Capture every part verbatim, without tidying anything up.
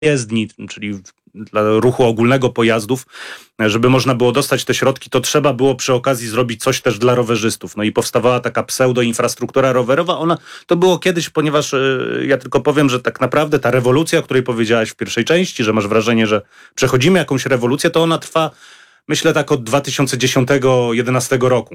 jezdni, czyli dla ruchu ogólnego pojazdów, żeby można było dostać te środki, to trzeba było przy okazji zrobić coś też dla rowerzystów. No i powstawała taka pseudo-infrastruktura rowerowa. Ona to było kiedyś, ponieważ yy, ja tylko powiem, że tak naprawdę ta rewolucja, o której powiedziałaś w pierwszej części, że masz wrażenie, że przechodzimy jakąś rewolucję, to ona trwa, myślę, tak od dwa tysiące dziesiątego do dwa tysiące jedenastego roku.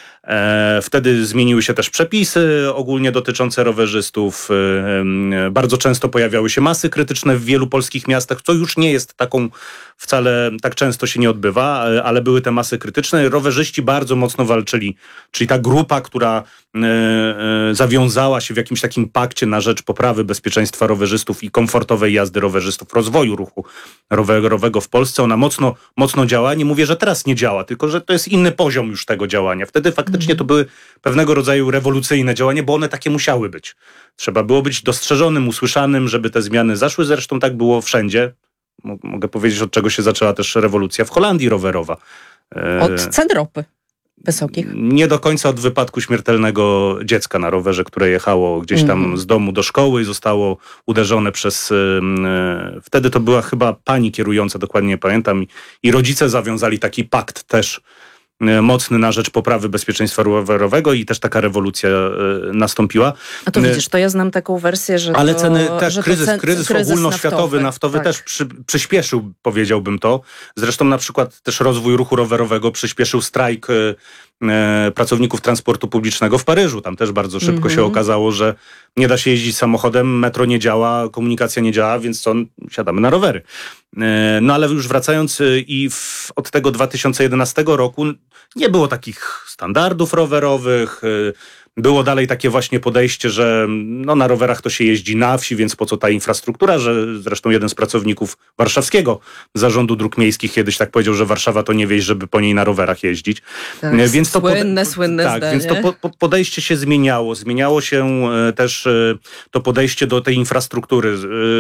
E, wtedy zmieniły się też przepisy ogólnie dotyczące rowerzystów. E, bardzo często pojawiały się masy krytyczne w wielu polskich miastach, co już nie jest taką, wcale tak często się nie odbywa, ale były te masy krytyczne. Rowerzyści bardzo mocno walczyli, czyli ta grupa, która e, e, zawiązała się w jakimś takim pakcie na rzecz poprawy bezpieczeństwa rowerzystów i komfortowej jazdy rowerzystów, rozwoju ruchu rowerowego w Polsce. Ona mocno, mocno działa. Nie mówię, że teraz nie działa, tylko że to jest inny poziom już tego działania. Wtedy faktycznie to były pewnego rodzaju rewolucyjne działania, bo one takie musiały być. Trzeba było być dostrzeżonym, usłyszanym, żeby te zmiany zaszły. Zresztą tak było wszędzie. Mogę powiedzieć, od czego się zaczęła też rewolucja w Holandii rowerowa. Od cen ropy wysokich. Nie do końca od wypadku śmiertelnego dziecka na rowerze, które jechało gdzieś tam mm. z domu do szkoły i zostało uderzone przez... Yy, wtedy to była chyba pani kierująca, dokładnie nie pamiętam. I, i rodzice zawiązali taki pakt też mocny na rzecz poprawy bezpieczeństwa rowerowego i też taka rewolucja y, nastąpiła. A to widzisz, to ja znam taką wersję, że Ale to, ceny też, że kryzys, cen, kryzys, kryzys ogólnoświatowy, naftowy, naftowy tak. też przy, przyspieszył, powiedziałbym to. Zresztą na przykład też rozwój ruchu rowerowego przyspieszył strajk y, y, pracowników transportu publicznego w Paryżu. Tam też bardzo szybko mm-hmm. się okazało, że nie da się jeździć samochodem, metro nie działa, komunikacja nie działa, więc co, siadamy na rowery. Y, no ale już wracając y, i w, od tego dwa tysiące jedenastego roku nie było takich standardów rowerowych. Było dalej takie właśnie podejście, że no na rowerach to się jeździ na wsi, więc po co ta infrastruktura, że zresztą jeden z pracowników warszawskiego Zarządu Dróg Miejskich kiedyś tak powiedział, że Warszawa to nie wieś, żeby po niej na rowerach jeździć. Tak, więc to słynne, pode- słynne tak, zdanie. Więc to po, po podejście się zmieniało. Zmieniało się też to podejście do tej infrastruktury.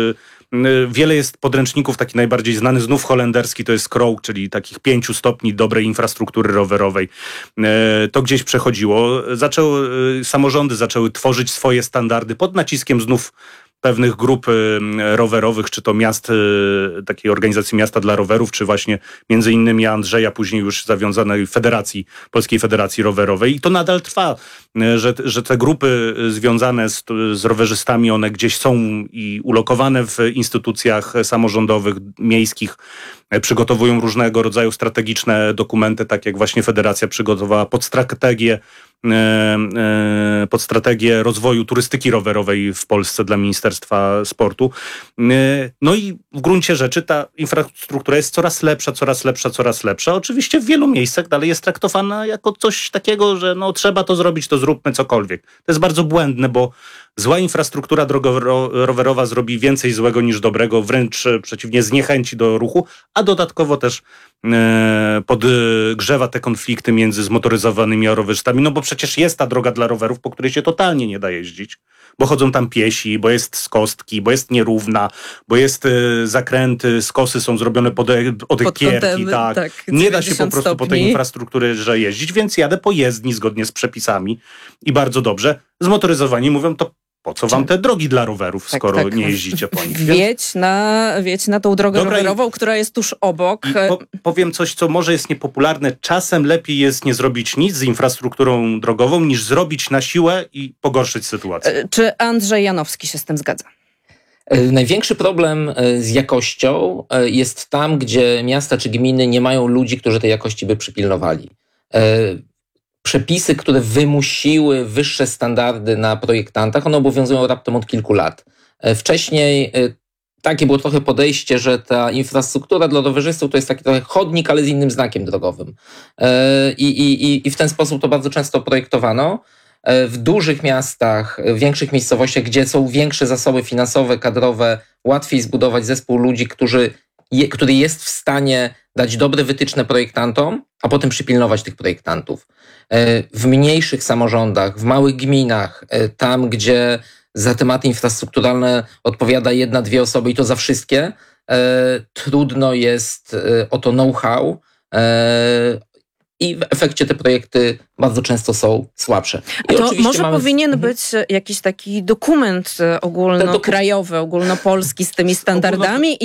Wiele jest podręczników, taki najbardziej znany, znów holenderski, to jest Krok, czyli takich pięciu stopni dobrej infrastruktury rowerowej. To gdzieś przechodziło. Zaczęły, samorządy zaczęły tworzyć swoje standardy pod naciskiem znów pewnych grup rowerowych, czy to miast, takiej organizacji Miasta dla Rowerów, czy właśnie między innymi Andrzeja, później już zawiązanej Federacji, Polskiej Federacji Rowerowej. I to nadal trwa, że, że te grupy związane z, z rowerzystami, one gdzieś są i ulokowane w instytucjach samorządowych, miejskich, przygotowują różnego rodzaju strategiczne dokumenty, tak jak właśnie Federacja przygotowała pod strategię pod strategię rozwoju turystyki rowerowej w Polsce dla Ministerstwa Sportu. No i w gruncie rzeczy ta infrastruktura jest coraz lepsza, coraz lepsza, coraz lepsza. Oczywiście w wielu miejscach dalej jest traktowana jako coś takiego, że no trzeba to zrobić, to zróbmy cokolwiek. To jest bardzo błędne, bo zła infrastruktura drogowo-rowerowa zrobi więcej złego niż dobrego, wręcz przeciwnie, zniechęci do ruchu, a dodatkowo też e, podgrzewa te konflikty między zmotoryzowanymi a rowerzystami, no bo przecież jest ta droga dla rowerów, po której się totalnie nie da jeździć, bo chodzą tam piesi, bo jest z kostki, bo jest nierówna, bo jest e, zakręty, skosy są zrobione pod, od ekierki, tak. tak. Nie da się po prostu stopni. po tej infrastrukturze jeździć, więc jadę po jezdni zgodnie z przepisami i bardzo dobrze. Zmotoryzowani mówią, to po co wam te drogi dla rowerów, tak, skoro tak. nie jeździcie po nich? Wiedź na, wiedź na tą drogę Dobra, rowerową, i, która jest tuż obok. Po, powiem coś, co może jest niepopularne. Czasem lepiej jest nie zrobić nic z infrastrukturą drogową, niż zrobić na siłę i pogorszyć sytuację. Czy Andrzej Janowski się z tym zgadza? Największy problem z jakością jest tam, gdzie miasta czy gminy nie mają ludzi, którzy tej jakości by przypilnowali. Przepisy, które wymusiły wyższe standardy na projektantach, one obowiązują raptem od kilku lat. Wcześniej takie było trochę podejście, że ta infrastruktura dla rowerzystów to jest taki trochę chodnik, ale z innym znakiem drogowym. I, i, i w ten sposób to bardzo często projektowano. W dużych miastach, w większych miejscowościach, gdzie są większe zasoby finansowe, kadrowe, łatwiej zbudować zespół ludzi, którzy, je, który jest w stanie dać dobre wytyczne projektantom, a potem przypilnować tych projektantów. W mniejszych samorządach, w małych gminach, tam gdzie za tematy infrastrukturalne odpowiada jedna, dwie osoby i to za wszystkie, trudno jest o to know-how i w efekcie te projekty bardzo często są słabsze. I to może mamy... powinien mhm. być jakiś taki dokument ogólnokrajowy, ogólnopolski z tymi standardami